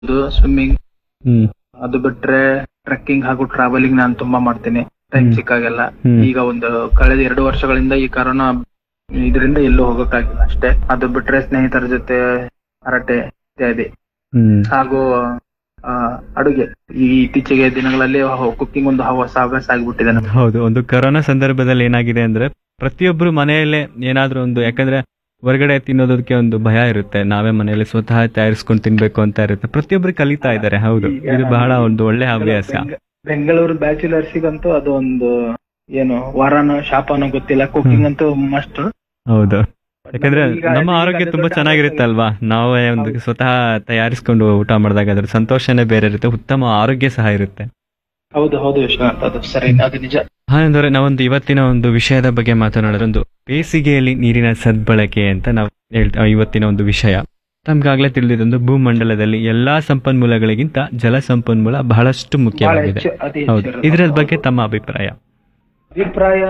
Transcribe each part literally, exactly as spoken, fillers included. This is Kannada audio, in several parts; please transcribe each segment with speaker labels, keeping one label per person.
Speaker 1: ಸ್ವಿಮ್ಮಿಂಗ್,
Speaker 2: ಹ್ಮ್
Speaker 1: ಅದು ಬಿಟ್ರೆ ಟ್ರೆಕ್ಕಿಂಗ್ ಹಾಗೂ ಟ್ರಾವೆಲಿಂಗ್ ನಾನು ತುಂಬಾ ಮಾಡ್ತೀನಿ ಟೈಮ್
Speaker 2: ಹ್ಮ್.
Speaker 1: ಸಿಕ್ಕಾಗೆಲ್ಲ.
Speaker 2: ಹ್ಮ್.
Speaker 1: ಈಗ ಒಂದು ಕಳೆದ ಎರಡು ವರ್ಷಗಳಿಂದ ಈ ಕರೋನಾ ಇದರಿಂದ ಎಲ್ಲೂ ಹೋಗಕ್ಕಾಗಿಲ್ಲ ಅಷ್ಟೇ. ಅದು ಬಿಟ್ರೆ ಸ್ನೇಹಿತರ ಜೊತೆ ಹರಟೆ ಇತ್ಯಾದಿ
Speaker 2: ಹ್ಮ್
Speaker 1: ಹಾಗೂ ಆ, ಅಡುಗೆ. ಈ ಇತ್ತೀಚೆಗೆ ದಿನಗಳಲ್ಲಿ ಕುಕ್ಕಿಂಗ್ ಒಂದು ಹೊಸ ಹವ್ಯಾಸ ಆಗ್ಬಿಟ್ಟಿದೆ ನಮ್ಗೆ.
Speaker 2: ಹೌದು, ಒಂದು ಕರೋನಾ ಸಂದರ್ಭದಲ್ಲಿ ಏನಾಗಿದೆ ಅಂದ್ರೆ ಪ್ರತಿಯೊಬ್ರು ಮನೆಯಲ್ಲೇ ಏನಾದ್ರೂ ಒಂದು, ಯಾಕಂದ್ರೆ ಹೊರಗಡೆ ತಿನ್ನೋದಕ್ಕೆ ಒಂದು ಭಯ ಇರುತ್ತೆ, ನಾವೇ ಮನೆಯಲ್ಲಿ ಸ್ವತಃ ತಯಾರಿಸ್ಕೊಂಡು ತಿನ್ಬೇಕು ಅಂತ ಇರುತ್ತೆ. ಪ್ರತಿಯೊಬ್ರು ಕಲಿತಾ ಇದ್ದಾರೆ. ಹೌದು,
Speaker 1: ಈಗ
Speaker 2: ಇದು ಬಹಳ ಒಂದು ಒಳ್ಳೆ ಹವ್ಯಾಸ.
Speaker 1: ಬೆಂಗ- ಬೆಂಗಳೂರು ಬ್ಯಾಚುಲರ್ಸಿಗಂತೂ ಅದು ಒಂದು ಏನು ವರನೋ ಶಾಪನೋ ಗೊತ್ತಿಲ್ಲ, ಕುಕಿಂಗ್ ಅಂತೂ ಮಸ್ಟ್.
Speaker 2: ಹೌದು, ಯಾಕಂದ್ರೆ
Speaker 1: ಈಗ
Speaker 2: ನಮ್ಮ
Speaker 1: ಈಗ
Speaker 2: ಆರೋಗ್ಯ
Speaker 1: ಅದು
Speaker 2: ತುಂಬಾ
Speaker 1: ದೊಡ್ಡ
Speaker 2: ಚೆನ್ನಾಗಿರುತ್ತೆ ಅಲ್ವಾ, ನಾವೇ ಒಂದು
Speaker 1: ಹೌದು.
Speaker 2: ಸ್ವತಃ ತಯಾರಿಸ್ಕೊಂಡು ಊಟ ಮಾಡಿದಾಗ ಅದ್ರ ಸಂತೋಷನೇ ಬೇರೆ ಇರುತ್ತೆ, ಉತ್ತಮ ಆರೋಗ್ಯ ಸಹ ಇರುತ್ತೆ.
Speaker 1: ಹೌದು ಹೌದು ವಿಶ್ವನಾಥ್, ಅದು ಸರಿ, ಅದು ನಿಜ.
Speaker 2: ಹಾಗಂದ್ರೆ ನಾವೊಂದು ಇವತ್ತಿನ ಒಂದು ವಿಷಯದ ಬಗ್ಗೆ ಮಾತನಾಡೋದು, ಒಂದು ಬೇಸಿಗೆಯಲ್ಲಿ ನೀರಿನ ಸದ್ಬಳಕೆ ಅಂತ ನಾವು ಹೇಳ್ತಾ ಇವತ್ತಿನ ಒಂದು ವಿಷಯ. ತಮ್ಗಾಗ್ಲೇ ತಿಳಿದಿದ್ದೊಂದು ಭೂಮಂಡಲದಲ್ಲಿ ಎಲ್ಲಾ ಸಂಪನ್ಮೂಲಗಳಿಗಿಂತ ಜಲ ಸಂಪನ್ಮೂಲ ಬಹಳಷ್ಟು
Speaker 1: ಬಹಳ
Speaker 2: ಮುಖ್ಯವಾಗಿದೆ.
Speaker 1: ಹೆಚ್ಚು, ಅತಿ
Speaker 2: ಹೌದು,
Speaker 1: ಹೆಚ್ಚು
Speaker 2: ಇದರ
Speaker 1: ಇರೋದು.
Speaker 2: ಬಗ್ಗೆ ತಮ್ಮ ಅಭಿಪ್ರಾಯ?
Speaker 1: ಅಭಿಪ್ರಾಯ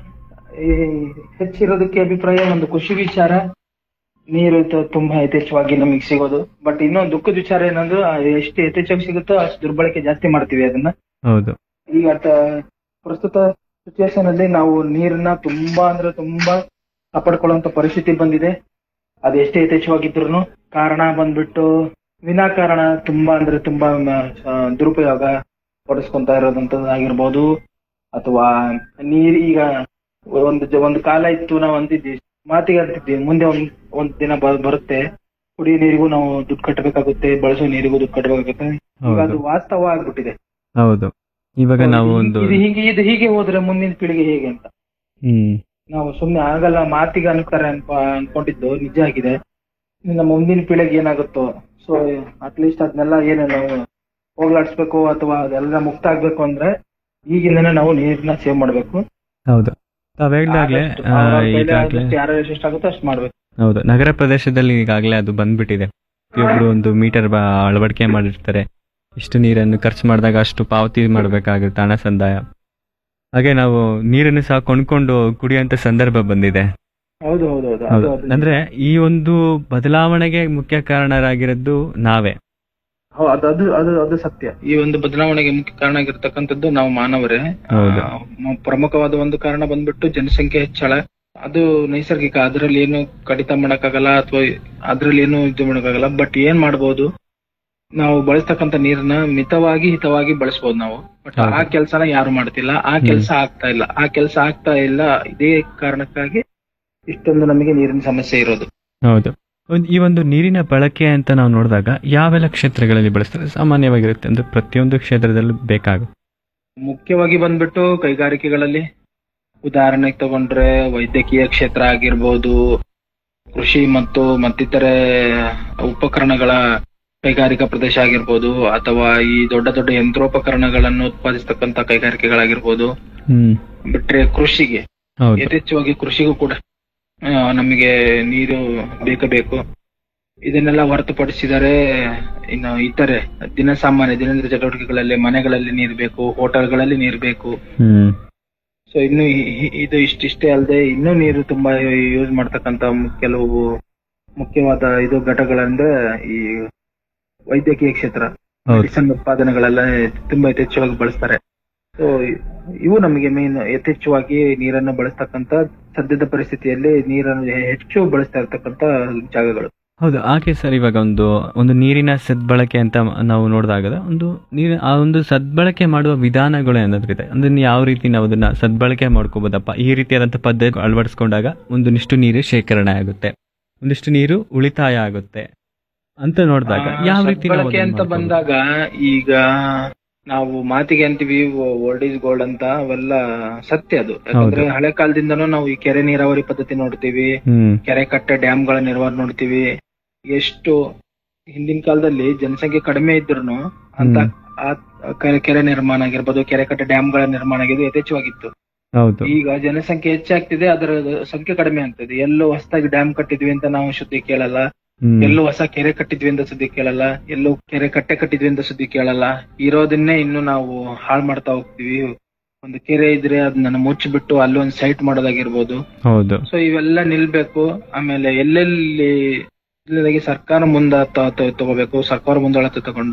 Speaker 1: ಈ ಹೆಚ್ಚಿರೋದಕ್ಕೆ ಅಭಿಪ್ರಾಯ ಒಂದು ಖುಷಿ ವಿಚಾರ, ನೀರು ತ- ತುಂಬಾ ಯಥೇಚ್ಛವಾಗಿ ನಮಗೆ ಸಿಗೋದು. ಬಟ್ ಇನ್ನೊಂದು ದುಃಖದ ವಿಚಾರ ಏನಂದ್ರೆ ಆ ಎಷ್ಟು ಯಥೇಚ್ಛವಾಗಿ ಸಿಗುತ್ತೋ ಅಷ್ಟು ದುರ್ಬಳಕೆ ಜಾಸ್ತಿ ಮಾಡ್ತೀವಿ ಅದನ್ನ.
Speaker 2: ಹೌದು.
Speaker 1: ಈಗ ತ- ಪ್ರಸ್ತುತ ಸಿಚುವೇಶನ್ ಅಲ್ಲಿ ನಾವು ನೀರನ್ನ ತುಂಬಾ ಅಂದ್ರೆ ತುಂಬಾ ಕಾಪಾಡ್ಕೊಳ್ಳುವಂತ ಪರಿಸ್ಥಿತಿ ಬಂದಿದೆ. ಅದು ಎಷ್ಟೇ ಯಥೇಚ್ಛವಾಗಿದ್ರು ಕಾರಣ ಬಂದ್ಬಿಟ್ಟು ವಿನಾಕಾರಣ ತುಂಬಾ ಅಂದ್ರೆ ತುಂಬಾ ಮ- ಆ, ದುರುಪಯೋಗ ಪಡಿಸ್ಕೊಂತ ಇರೋದಂತದ್ದಾಗಿರ್ಬೋದು. ಅಥವಾ ನೀರ್ ಈಗ ಒಂದು ಜ- ಒಂದು ಕಾಲ ಇತ್ತು, ನಾವು ಅಂತಿದ್ವಿ, ಮಾತಿಗೆ ಅಂತಿದ್ವಿ, ಮುಂದೆ ಒಂದ್ ಒಂದ್ ದಿನ ಬ- ಬರುತ್ತೆ ಕುಡಿಯೋ ನೀರಿಗೂ ನಾವು ದುಡ್ಡು ಕಟ್ಟಬೇಕಾಗುತ್ತೆ, ಬಳಸೋ ನೀರಿಗೂ ದುಡ್ಡು ಕಟ್ಟಬೇಕಾಗುತ್ತೆ. ಈಗ ಅದು
Speaker 2: ಹೌದು.
Speaker 1: ವಾಸ್ತವ ಆಗ್ಬಿಟ್ಟಿದೆ.
Speaker 2: ಹೌದು, ಇವಾಗ ನಾವು
Speaker 1: ಇದು-
Speaker 2: ಒಂದು
Speaker 1: ಇದು ಹೀಗೆ ಇದು ಹೀಗೆ ಹೋದ್ರೆ ಮುಂದಿನ ಪೀಳಿಗೆ ಹೇಗೆ ಅಂತ
Speaker 2: ಹ್ಮ್
Speaker 1: ನಾವು ಸುಮ್ನೆ ಆಗಲ್ಲ, ಮಾತಿಗೆ ಅನ್ತಾರೆ ಅನ್ಪ ಅನ್ಕೊಂಡಿದ್ದು ನಿಜ ಆಗಿದೆ. ಇನ್ನು ನಮ್ಮ ಮುಂದಿನ ಪೀಳಿಗೆ ಏನಾಗುತ್ತೋ, ಸೊ ಅಟ್ಲೀಸ್ಟ್ ಅದನ್ನೆಲ್ಲ ಏನು ನಾವು ಹೋಗ್ಲಾಡ್ಸ್ಬೇಕು ಅಥವಾ ಅದೆಲ್ಲ ಮುಕ್ತ ಆಗ್ಬೇಕು ಅಂದ್ರೆ ಈಗಿಂದನೇ ನಾವು ನೀರನ್ನ ಸೇವ್ ಮಾಡ್ಬೇಕು.
Speaker 2: ಹೌದು, ತಾವ್ ಹೇಳ್ದಾಗ್ಲೇ
Speaker 1: ಆದಷ್ಟು
Speaker 2: ಆ,
Speaker 1: ಅವ್ರವ್ರ ಕೈಲಿ
Speaker 2: ಈಗಾಗ್ಲೇ
Speaker 1: ಆದಷ್ಟು ಯಾರು ಎಷ್ಟಾಗುತ್ತೋ ಅಷ್ಟು ಮಾಡ್ಬೇಕು.
Speaker 2: ಹೌದು, ನಗರ ಪ್ರದೇಶದಲ್ಲಿ ಈಗಾಗಲೇ ಅದು ಬಂದ್ಬಿಟ್ಟಿದೆ. ಪ್ರತಿಯೊಬ್ರು ಒಂದು ಮೀಟರ್ ಅಳವಡಿಕೆ ಮಾಡಿರ್ತಾರೆ, ಇಷ್ಟು ನೀರನ್ನು ಖರ್ಚು ಮಾಡಿದಾಗ ಅಷ್ಟು ಪಾವತಿ ಮಾಡಬೇಕಾಗುತ್ತೆ, ಹಣ ಸಂದಾಯ. ಹಾಗೆ ನಾವು ನೀರನ್ನು ಸಹ ಕೊಂಡ್ಕೊಂಡು ಕುಡಿಯುವಂತ ಸಂದರ್ಭ ಬಂದಿದೆ.
Speaker 1: ಹೌದು ಹೌದು ಹೌದು
Speaker 2: ಹೌದು,
Speaker 1: ಅದು- ಅದು-
Speaker 2: ಅಂದ್ರೆ ಈ ಒಂದು ಬದಲಾವಣೆಗೆ ಮುಖ್ಯ ಕಾರಣರಾಗಿರೋದು ನಾವೇ.
Speaker 1: ಹೌದು, ಅದು ಅದು ಅದು ಅದು ಸತ್ಯ. ಈ ಒಂದು ಬದಲಾವಣೆಗೆ ಮುಖ್ಯ ಕಾರಣ ಆಗಿರ್ತಕ್ಕಂಥದ್ದು ನಾವು ಮಾನವರೇ.
Speaker 2: ಹೌದು.
Speaker 1: ಆ, ಮ- ಪ್ರಮುಖವಾದ ಒಂದು ಕಾರಣ ಬಂದ್ಬಿಟ್ಟು ಜನಸಂಖ್ಯೆ ಹೆಚ್ಚಳ. ಅದು ನೈಸರ್ಗಿಕ, ಅದರಲ್ಲಿ ಏನು ಕಡಿತ ಮಾಡಕ್ಕಾಗಲ್ಲ ಅಥವಾ ಅದ್ರಲ್ಲಿ ಏನು ಇದು ಮಾಡಕ್ಕಾಗಲ್ಲ. ಬಟ್ ಏನ್ ಮಾಡ್ಬೋದು, ನಾವು ಬಳಸ್ತಕ್ಕಂಥ ನೀರನ್ನ ಮಿತವಾಗಿ ಹಿತವಾಗಿ ಬಳಸ್ಬೋದು ನಾವು. ಬಟ್ ಆ
Speaker 2: ಹೌದು.
Speaker 1: ಕೆಲಸನ ಯಾರು ಮಾಡ್ತಿಲ್ಲ, ಆ ಕೆಲಸ ಆಗ್ತಾ ಇಲ್ಲ, ಆ ಕೆಲಸ ಆಗ್ತಾ ಇಲ್ಲ. ಇದೇ ಕಾರಣಕ್ಕಾಗಿ ಇಷ್ಟೊಂದು ನಮಗೆ ನೀರಿನ ಸಮಸ್ಯೆ ಇರೋದು.
Speaker 2: ಹೌದು, ಒಂದ್- ಈ ಒಂದು ನೀರಿನ ಬಳಕೆ ಅಂತ ನಾವು ನೋಡಿದಾಗ ಯಾವೆಲ್ಲ ಕ್ಷೇತ್ರಗಳಲ್ಲಿ ಬಳಸ್ತಾರೆ? ಸಾಮಾನ್ಯವಾಗಿರುತ್ತೆ ಅಂದ್ರೆ ಪ್ರತಿಯೊಂದು ಕ್ಷೇತ್ರದಲ್ಲೂ ಬೇಕಾಗುತ್ತೆ.
Speaker 1: ಮುಖ್ಯವಾಗಿ ಬಂದ್ಬಿಟ್ಟು ಕೈಗಾರಿಕೆಗಳಲ್ಲಿ, ಉದಾಹರಣೆಗೆ ತಗೊಂಡ್ರೆ ವೈದ್ಯಕೀಯ ಕ್ಷೇತ್ರ ಆಗಿರ್ಬೋದು, ಕೃಷಿ ಮತ್ತು ಮತ್ತಿತರೆ ಉಪಕರಣಗಳ ಕೈಗಾರಿಕಾ ಪ್ರದೇಶ ಆಗಿರ್ಬೋದು, ಅಥವಾ ಈ ದೊಡ್ಡ ದೊಡ್ಡ ಯಂತ್ರೋಪಕರಣಗಳನ್ನು ಉತ್ಪಾದಿಸ್ತಕ್ಕಂತ ಕೈಗಾರಿಕೆಗಳಾಗಿರ್ಬೋದು.
Speaker 2: ಹ್ಮ್
Speaker 1: ಬಿಟ್ರೆ ಕೃಷಿಗೆ,
Speaker 2: ಹೌದು.
Speaker 1: ಯಥೇಚ್ಛವಾಗಿ ಕೃಷಿಗೂ ಕೂಡ ಆ, ನಮಗೆ ನೀರು ಬೇಕೇ ಬೇಕು. ಇದನ್ನೆಲ್ಲ ಹೊರತುಪಡಿಸಿದರೆ ಇನ್ನು ಇತರೆ ದಿನ ಸಾಮಾನ್ಯ ದಿನನಿತ್ಯ ಚಟುವಟಿಕೆಗಳಲ್ಲಿ ಮನೆಗಳಲ್ಲಿ ನೀರು ಬೇಕು, ಹೋಟೆಲ್ಗಳಲ್ಲಿ ನೀರು ಬೇಕು.
Speaker 2: ಹ್ಮ್
Speaker 1: ಸೊ ಇನ್ನು ಇ- ಇ- ಇದು ಇಷ್ಟಿಷ್ಟೇ ಅಲ್ಲದೆ ಇನ್ನೂ ನೀರು ತುಂಬಾ ಯೂಸ್ ಮಾಡ್ತಕ್ಕಂತ ಕೆಲವು ಮುಖ್ಯವಾದ ಇದು ಘಟಕಗಳಂದ್ರೆ ಈ ವೈದ್ಯಕೀಯ ಕ್ಷೇತ್ರ,
Speaker 2: ಹೌದು.
Speaker 1: ಮೆಡಿಸಿನ್ ಉತ್ಪಾದನೆಗಳೆಲ್ಲ ತುಂಬಾ ಯಥೇಚ್ಛವಾಗಿ ಬಳಸ್ತಾರೆ. ಸೊ ಇವು ನಮಗೆ ಮೇನ್ ಯಥೇಚ್ಛವಾಗಿ ನೀರನ್ನು ಬಳಸ್ತಕ್ಕಂತ, ಸದ್ಯದ ಪರಿಸ್ಥಿತಿಯಲ್ಲಿ ನೀರನ್ನು ಹೆಚ್ಚು ಬಳಸ್ತಾ ಇರ್ತಕ್ಕಂತ ಜಾಗಗಳು.
Speaker 2: ಹೌದು, ಹಾಗೆ ಸರ್. ಇವಾಗ ಒಂದು ಒಂದು ನೀರಿನ ಸದ್ಬಳಕೆ ಅಂತ ನಾವು ನೋಡಿದಾಗ ಒಂದು ನೀರಿನ ಆ ಒಂದು ಸದ್ಬಳಕೆ ಮಾಡುವ ವಿಧಾನಗಳು ಏನಾದ್ರೂ ಇದೆ ಅಂದ್ರೆ ಯಾವ ರೀತಿ ನಾವು ಅದನ್ನ ಸದ್ಬಳಕೆ ಮಾಡ್ಕೋಬಹುದಪ್ಪ, ಈ ರೀತಿಯಾದಂತಹ ಪದ್ಧತಿ ಅಳವಡಿಸ್ಕೊಂಡಾಗ ಒಂದಿಷ್ಟು ನೀರು ಶೇಖರಣೆ ಆಗುತ್ತೆ, ಒಂದಿಷ್ಟು ನೀರು ಉಳಿತಾಯ ಆಗುತ್ತೆ ಅಂತ ನೋಡಿದಾಗ
Speaker 1: ಆ,
Speaker 2: ಯಾವ ರೀತಿ ನಾವು
Speaker 1: ಸದ್ಬಳಕೆ
Speaker 2: ಅದನ್ನ
Speaker 1: ಅಂತ
Speaker 2: ಮಾಡ್ಕೋಬಹುದು?
Speaker 1: ಬಂದಾಗ ಈಗ ನಾವು ಮಾತಿಗೆ ಅಂತೀವಿ ಓಲ್ಡ್ ಈಸ್ ಗೋಲ್ಡ್ ಅಂತ, ಅವೆಲ್ಲ ಸತ್ಯ ಅದು. ಯಾಕಂದ್ರೆ ಹಳೆ ಕಾಲದಿಂದನೂ ನಾವು ಈ ಕೆರೆ ನೀರಾವರಿ ಪದ್ಧತಿ ನೋಡ್ತೀವಿ,
Speaker 2: ಹ್ಮ್
Speaker 1: ಕೆರೆ ಕಟ್ಟೆ ಡ್ಯಾಮ್ಗಳ ನಿರ್ವಹಣೆ ನೋಡ್ತೀವಿ. ಎಷ್ಟು ಹಿಂದಿನ ಕಾಲದಲ್ಲಿ ಜನಸಂಖ್ಯೆ ಕಡಿಮೆ ಇದ್ರು ಅಂತ ಆ ಕೆರೆ ಕೆರೆ ನಿರ್ಮಾಣ ಆಗಿರ್ಬೋದು, ಕೆರೆ ಕಟ್ಟೆ ಡ್ಯಾಮ್ಗಳ ನಿರ್ಮಾಣ ಆಗಿದ್ದು ಯಥೇಚ್ಛವಾಗಿತ್ತು.
Speaker 2: ಹೌದು.
Speaker 1: ಈಗ ಜನಸಂಖ್ಯೆ ಹೆಚ್ಚಾಗ್ತಿದೆ, ಅದರ ಸಂಖ್ಯೆ ಕಡಿಮೆ ಆಗ್ತಿದೆ. ಎಲ್ಲೋ ಹೊಸದಾಗಿ ಡ್ಯಾಮ್ ಕಟ್ಟಿದ್ವಿ ಅಂತ ನಾವು ಸುದ್ದಿ ಕೇಳಲ್ಲ,
Speaker 2: ಹ್ಮ್
Speaker 1: ಎಲ್ಲೋ ಹೊಸ ಕೆರೆ ಕಟ್ಟಿದ್ವಿ ಅಂತ ಸುದ್ದಿ ಕೇಳಲ್ಲ, ಎಲ್ಲೋ ಕೆರೆ ಕಟ್ಟೆ ಕಟ್ಟಿದ್ವಿ ಅಂತ ಸುದ್ದಿ ಕೇಳಲ್ಲ. ಇರೋದನ್ನೇ ಇನ್ನು ನಾವು ಹಾಳು ಮಾಡ್ತಾ ಹೋಗ್ತೀವಿ. ಒಂದು ಕೆರೆ ಇದ್ರೆ ಅದನ್ನ ಮುಚ್ಚಿಬಿಟ್ಟು ಅಲ್ಲೊಂದು ಸೈಟ್ ಮಾಡೋದಾಗಿರ್ಬೋದು.
Speaker 2: ಹೌದು.
Speaker 1: ಸೊ ಇವೆಲ್ಲ ನಿಲ್ಬೇಕು. ಆಮೇಲೆ ಎಲ್ಲೆಲ್ಲಿ ಮೊದಲನೇದಾಗಿ ಸರ್ಕಾರ ಮುಂದ ತ- ತ- ತಗೋಬೇಕು ಸರ್ಕಾರ ಮುಂದಾಳತೆ ತಗೊಂಡು